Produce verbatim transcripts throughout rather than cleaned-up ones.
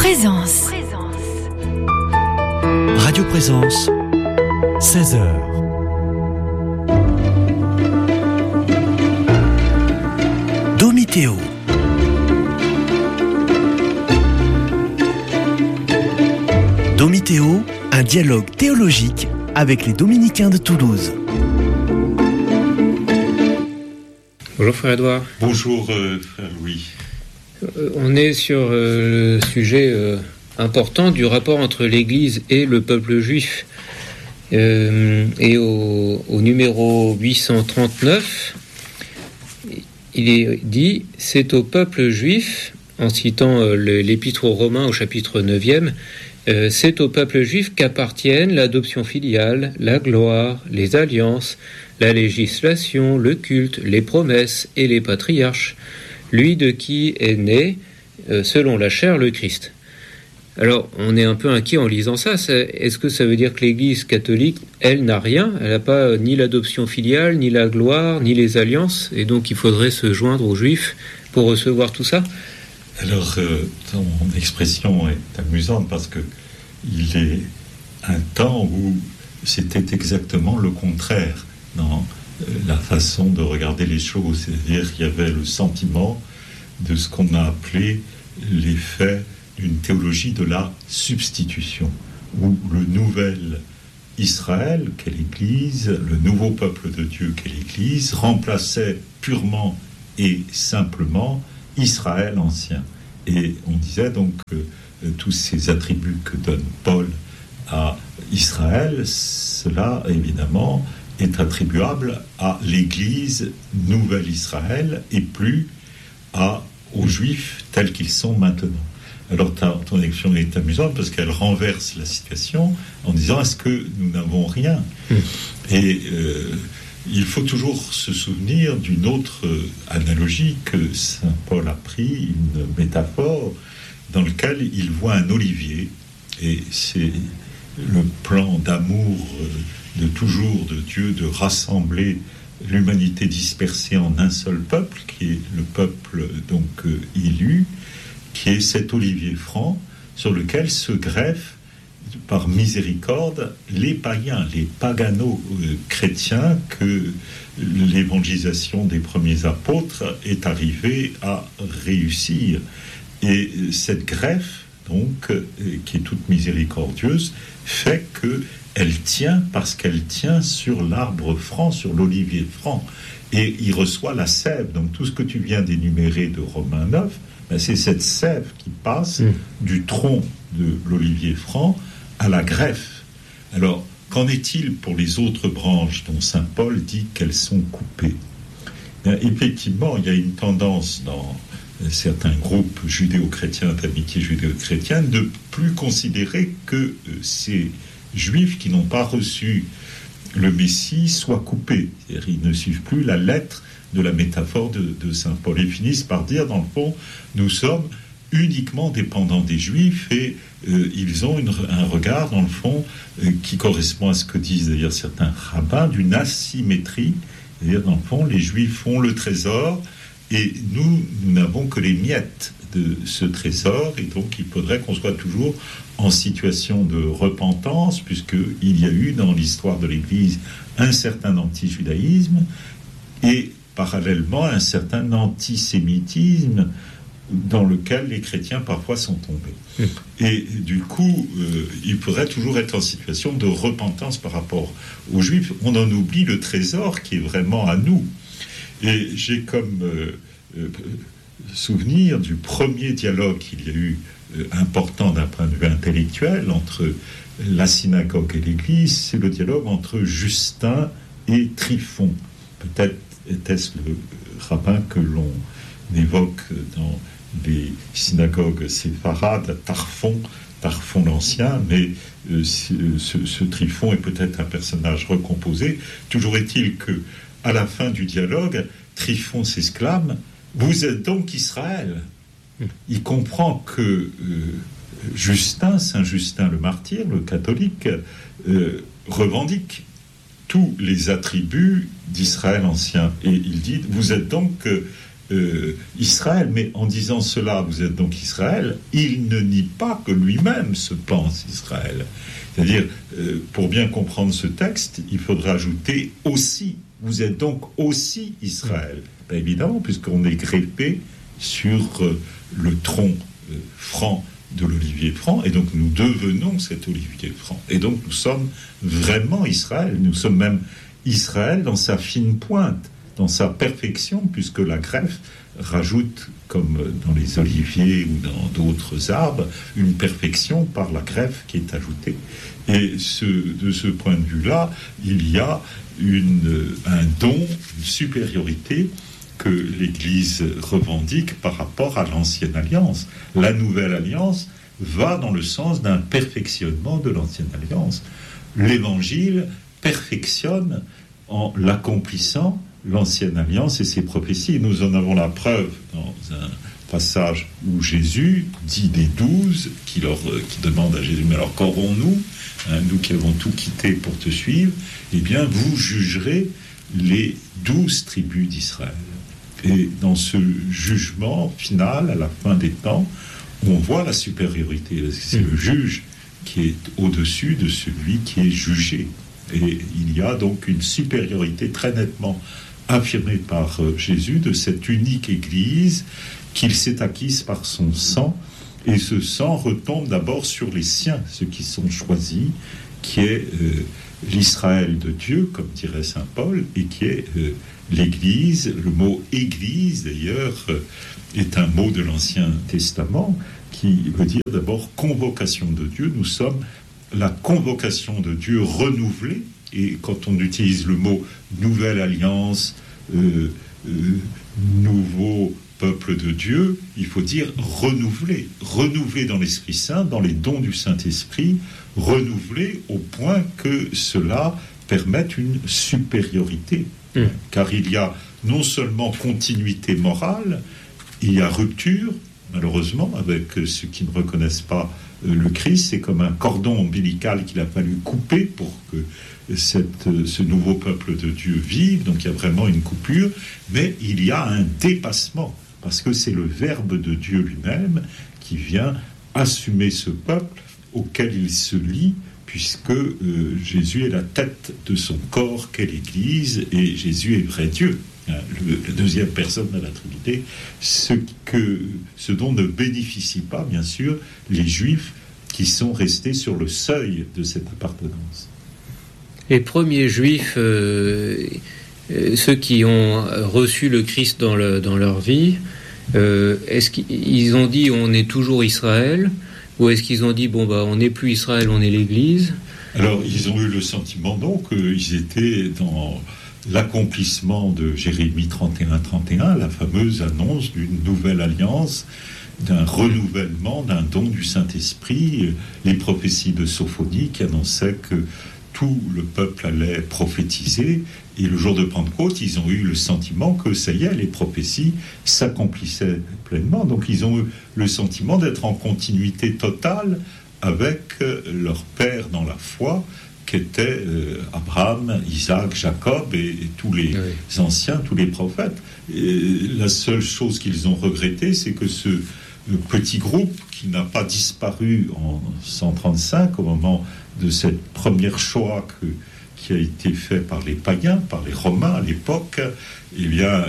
Présence. Radio Présence, seize heures. Domiteo. Domiteo, un dialogue théologique avec les dominicains de Toulouse. Bonjour frère Edouard. Bonjour euh, frère Louis. Euh, on est sur euh, le sujet euh, important du rapport entre l'Église et le peuple juif. Euh, et au, au numéro huit cent trente-neuf, il est dit « C'est au peuple juif », en citant euh, l'épître aux Romains au chapitre neuvième, euh, « C'est au peuple juif qu'appartiennent l'adoption filiale, la gloire, les alliances, la législation, le culte, les promesses et les patriarches, lui de qui est né, euh, selon la chair, le Christ. » Alors, on est un peu inquiet en lisant ça. Est-ce que ça veut dire que l'Église catholique, elle, n'a rien ? Elle n'a pas ni l'adoption filiale, ni la gloire, ni les alliances, et donc il faudrait se joindre aux Juifs pour recevoir tout ça ? Alors, euh, ton expression est amusante parce que il est un temps où c'était exactement le contraire dans la façon de regarder les choses. C'est-à-dire qu'il y avait le sentiment de ce qu'on a appelé l'effet d'une théologie de la substitution, où le nouvel Israël, qu'est l'Église, le nouveau peuple de Dieu, qu'est l'Église, remplaçait purement et simplement Israël ancien. Et on disait donc que euh, tous ces attributs que donne Paul à Israël, cela évidemment est attribuable à l'Église nouvelle Israël et plus à, aux Juifs tels qu'ils sont maintenant. Alors ta, ton élection est amusante parce qu'elle renverse la situation en disant est-ce que nous n'avons rien ? mmh. Et euh, il faut toujours se souvenir d'une autre analogie que saint Paul a pris, une métaphore dans laquelle il voit un olivier, et c'est le plan d'amour de toujours de Dieu de rassembler l'humanité dispersée en un seul peuple, qui est le peuple donc euh, élu, qui est cet olivier franc sur lequel se greffent par miséricorde les païens, les pagano-chrétiens que l'évangélisation des premiers apôtres est arrivée à réussir. Et cette greffe, donc, qui est toute miséricordieuse, fait qu'elle tient parce qu'elle tient sur l'arbre franc, sur l'olivier franc. Et il reçoit la sève. Donc tout ce que tu viens d'énumérer de Romains neuf, ben c'est cette sève qui passe mmh. du tronc de l'olivier franc à la greffe. Alors, qu'en est-il pour les autres branches dont saint Paul dit qu'elles sont coupées ? Bien, effectivement, il y a une tendance dans certains groupes judéo-chrétiens, d'amitié judéo-chrétienne, de plus considérer que euh, ces juifs qui n'ont pas reçu le Messie soient coupés. C'est-à-dire, ils ne suivent plus la lettre de la métaphore de, de saint Paul et finissent par dire, dans le fond, nous sommes uniquement dépendants des Juifs et euh, ils ont une, un regard, dans le fond, euh, qui correspond à ce que disent d'ailleurs certains rabbins, d'une asymétrie. C'est-à-dire, dans le fond, les Juifs font le trésor et nous, nous n'avons que les miettes de ce trésor, et donc il faudrait qu'on soit toujours en situation de repentance, puisqu'il y a eu dans l'histoire de l'Église un certain anti-judaïsme et parallèlement un certain antisémitisme dans lequel les chrétiens parfois sont tombés. Mmh. Et du coup, euh, il faudrait toujours être en situation de repentance par rapport aux Juifs. On en oublie le trésor qui est vraiment à nous. Et j'ai comme euh, euh, souvenir du premier dialogue qu'il y a eu euh, important d'un point de vue intellectuel entre la synagogue et l'Église, c'est le dialogue entre Justin et Tryphon. Peut-être était-ce le rabbin que l'on évoque dans les synagogues séfarades, Tarphon, Tarphon l'Ancien, mais euh, ce, ce Tryphon est peut-être un personnage recomposé. Toujours est-il que, à la fin du dialogue, Tryphon s'exclame « Vous êtes donc Israël !» Il comprend que euh, Justin, Saint Justin le martyr, le catholique, euh, revendique tous les attributs d'Israël ancien. Et il dit « Vous êtes donc euh, euh, Israël, mais en disant cela, vous êtes donc Israël, il ne nie pas que lui-même se pense Israël. C'est-à-dire, euh, pour bien comprendre ce texte, il faudra ajouter aussi, vous êtes donc aussi Israël. Ben évidemment, puisqu'on est greffé sur euh, le tronc euh, franc de l'olivier franc, et donc nous devenons cet olivier franc. Et donc nous sommes vraiment Israël, nous sommes même Israël dans sa fine pointe, dans sa perfection, puisque la greffe rajoute, comme dans les oliviers ou dans d'autres arbres, une perfection par la greffe qui est ajoutée. Et ce, de ce point de vue-là, il y a une, un don, une supériorité que l'Église revendique par rapport à l'Ancienne Alliance. La Nouvelle Alliance va dans le sens d'un perfectionnement de l'Ancienne Alliance. L'Évangile perfectionne en l'accomplissant l'Ancienne Alliance et ses prophéties. Nous en avons la preuve dans un passage où Jésus dit des douze, qui, leur, qui demandent à Jésus, mais alors qu'aurons-nous, hein, nous qui avons tout quitté pour te suivre, eh bien vous jugerez les douze tribus d'Israël. Et dans ce jugement final, à la fin des temps, on voit la supériorité. C'est le juge qui est au-dessus de celui qui est jugé. Et il y a donc une supériorité très nettement affirmée par Jésus de cette unique Église qu'il s'est acquise par son sang. Et ce sang retombe d'abord sur les siens, ceux qui sont choisis, qui est euh, l'Israël de Dieu, comme dirait saint Paul, et qui est euh, l'Église. Le mot « Église », d'ailleurs, euh, est un mot de l'Ancien Testament qui veut dire d'abord « convocation de Dieu ». Nous sommes la convocation de Dieu renouvelée, et quand on utilise le mot « nouvelle alliance euh, euh, »,« nouveau peuple de Dieu », il faut dire renouvelé, renouvelé dans l'Esprit Saint, dans les dons du Saint-Esprit, renouvelé au point que cela permette une supériorité. Mmh. Car il y a non seulement continuité morale, il y a rupture, malheureusement, avec ceux qui ne reconnaissent pas le Christ. C'est comme un cordon ombilical qu'il a fallu couper pour que cette, ce nouveau peuple de Dieu vive. Donc il y a vraiment une coupure, mais il y a un dépassement, parce que c'est le Verbe de Dieu lui-même qui vient assumer ce peuple auquel il se lie, puisque euh, Jésus est la tête de son corps qu'est l'Église, et Jésus est vrai Dieu, hein, le, la deuxième personne de la Trinité, ce, que, ce dont ne bénéficient pas, bien sûr, les Juifs qui sont restés sur le seuil de cette appartenance. Les premiers Juifs, euh, euh, ceux qui ont reçu le Christ dans, le, dans leur vie, euh, est-ce qu'ils ont dit on est toujours Israël ? Ou est-ce qu'ils ont dit, bon, bah, on n'est plus Israël, on est l'Église ? Alors, ils ont eu le sentiment, donc, qu'ils étaient dans l'accomplissement de Jérémie trente et un trente et un, la fameuse annonce d'une nouvelle alliance, d'un renouvellement, d'un don du Saint-Esprit, les prophéties de Sophonie qui annonçaient que tout le peuple allait prophétiser. Et le jour de Pentecôte, ils ont eu le sentiment que, ça y est, les prophéties s'accomplissaient pleinement. Donc ils ont eu le sentiment d'être en continuité totale avec leur père dans la foi, qu'étaient euh, Abraham, Isaac, Jacob et, et tous les oui. anciens, tous les prophètes. Et la seule chose qu'ils ont regretté, c'est que ce petit groupe qui n'a pas disparu en cent trente-cinq, au moment de cette première Shoah que qui a été fait par les païens, par les Romains à l'époque, eh bien,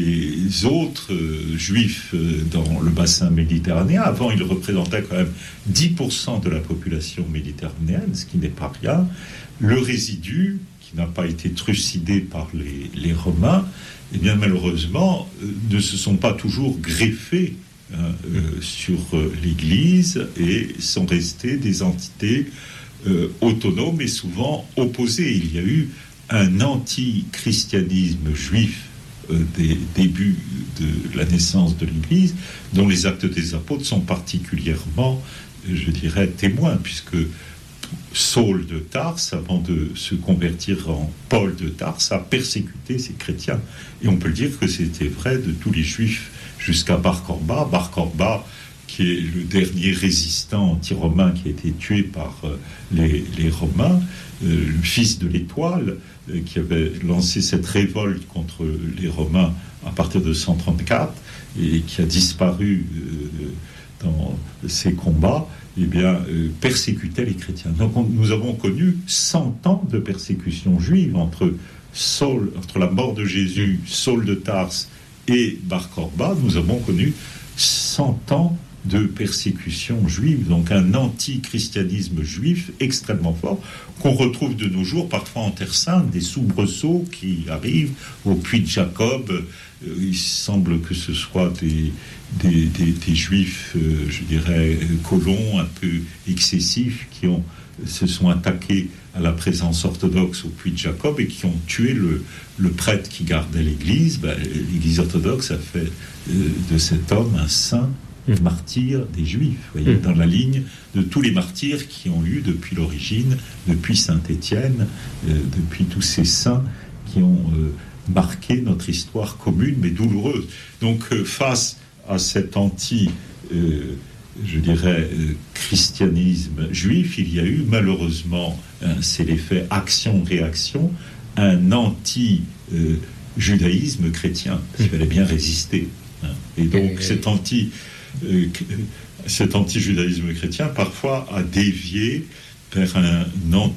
les autres euh, juifs euh, dans le bassin méditerranéen, avant ils représentaient quand même dix pour cent de la population méditerranéenne, ce qui n'est pas rien. Le résidu, qui n'a pas été trucidé par les, les Romains, eh bien, malheureusement, euh, ne se sont pas toujours greffés hein, euh, sur euh, l'Église et sont restés des entités Euh, autonome et souvent opposé. Il y a eu un anti-christianisme juif euh, des débuts de la naissance de l'Église, dont les Actes des Apôtres sont particulièrement, je dirais, témoins, puisque Saul de Tarse, avant de se convertir en Paul de Tarse, a persécuté ces chrétiens. Et on peut dire que c'était vrai de tous les juifs jusqu'à Bar Korba. Bar Korba qui est le dernier résistant anti-romain qui a été tué par euh, les, les Romains, euh, le fils de l'Étoile, euh, qui avait lancé cette révolte contre les Romains à partir de cent trente-quatre et qui a disparu euh, dans ces combats, eh bien, euh, persécutait les chrétiens. Donc on, nous avons connu cent ans de persécution juive entre, Saul, entre la mort de Jésus, Saul de Tarse et Bar Korba. Nous avons connu cent ans de persécution juive, donc un anti-christianisme juif extrêmement fort, qu'on retrouve de nos jours parfois en Terre Sainte, des soubresauts qui arrivent au Puy de Jacob. Euh, il semble que ce soit des, des, des, des juifs, euh, je dirais, colons, un peu excessifs, qui ont, se sont attaqués à la présence orthodoxe au Puy de Jacob et qui ont tué le, le prêtre qui gardait l'église. Ben, l'église orthodoxe a fait euh, de cet homme un saint, Mmh. martyr des Juifs, vous voyez, mmh. dans la ligne de tous les martyrs qui ont eu depuis l'origine, depuis Saint-Étienne, euh, depuis tous ces saints qui ont euh, marqué notre histoire commune, mais douloureuse. Donc, euh, face à cet anti, euh, je dirais, euh, christianisme juif, il y a eu malheureusement, hein, c'est l'effet action-réaction, un anti-judaïsme euh, chrétien. Il fallait bien résister. Hein. Et donc, cet anti Euh, cet anti-judaïsme chrétien parfois a dévié vers un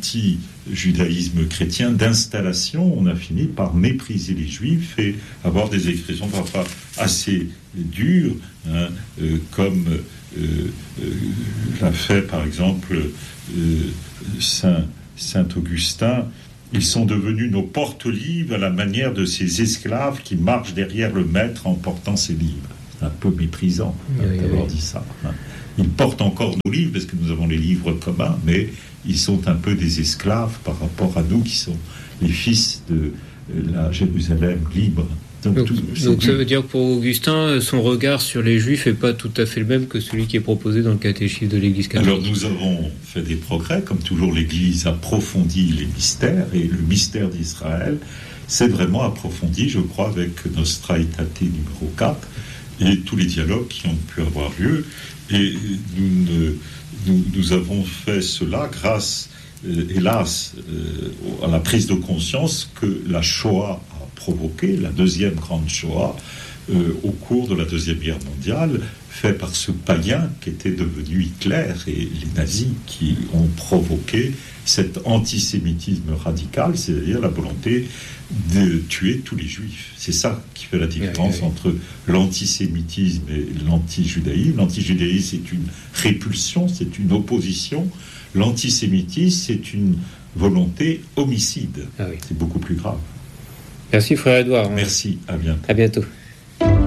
anti-judaïsme chrétien d'installation. On a fini par mépriser les juifs et avoir des expressions parfois assez dures, hein, euh, comme euh, euh, l'a fait par exemple euh, Saint, Saint Augustin. Ils sont devenus nos porte-livres à la manière de ces esclaves qui marchent derrière le maître en portant ses livres. Un peu méprisant hein, oui, d'avoir oui. dit ça. Hein. Ils portent encore nos livres parce que nous avons les livres communs, mais ils sont un peu des esclaves par rapport à nous qui sont les fils de la Jérusalem libre. Donc, donc, tout, donc ça veut dire que pour Augustin, son regard sur les Juifs n'est pas tout à fait le même que celui qui est proposé dans le catéchisme de l'Église catholique. Alors nous avons fait des progrès, comme toujours l'Église approfondit les mystères, et le mystère d'Israël s'est vraiment approfondi, je crois, avec Nostra Aetate numéro quatre, et tous les dialogues qui ont pu avoir lieu. Et nous, ne, nous, nous avons fait cela grâce, euh, hélas, euh, à la prise de conscience que la Shoah a provoqué, la deuxième grande Shoah, euh, au cours de la Deuxième Guerre mondiale, fait par ce païen qui était devenu Hitler et les nazis qui ont provoqué cet antisémitisme radical, c'est-à-dire la volonté de tuer tous les juifs. C'est ça qui fait la différence oui, oui, oui. entre l'antisémitisme et l'antijudaïsme. L'antijudaïsme, c'est une répulsion, c'est une opposition. L'antisémitisme, c'est une volonté homicide. Ah oui. C'est beaucoup plus grave. Merci frère Édouard. Merci, à bientôt. À bientôt.